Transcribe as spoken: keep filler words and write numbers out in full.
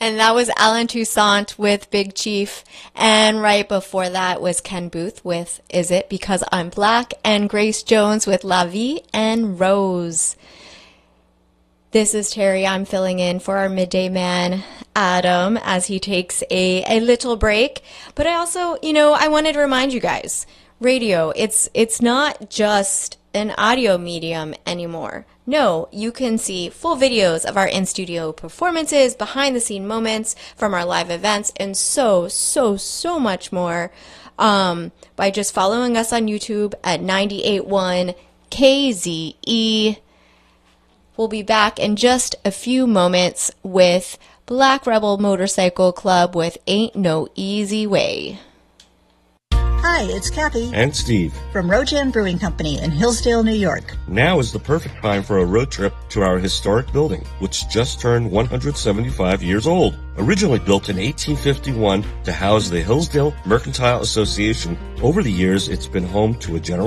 And that was Alan Toussaint with Big Chief. And right before that was Ken Booth with Is It Because I'm Black? And Grace Jones with La Vie and Rose. This is Terry. I'm filling in for our midday man, Adam, as he takes a, a little break. But I also, you know, I wanted to remind you guys, radio, it's it's not just an audio medium anymore. No, you can see full videos of our in-studio performances, behind-the-scene moments from our live events, and so, so, so much more um, by just following us on YouTube at ninety-eight point one K Z E. We'll be back in just a few moments with Black Rebel Motorcycle Club with Ain't No Easy Way. Hi, it's Kathy. And Steve. From Rojan Brewing Company in Hillsdale, New York. Now is the perfect time for a road trip to our historic building, which just turned one hundred seventy-five years old. Originally built in eighteen fifty-one to house the Hillsdale Mercantile Association, over the years it's been home to a general